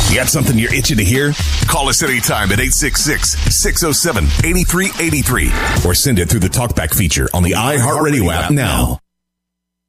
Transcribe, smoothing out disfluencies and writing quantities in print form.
You got something you're itching to hear? Call us anytime at 866-607-8383 or send it through the TalkBack feature on the iHeartRadio app now.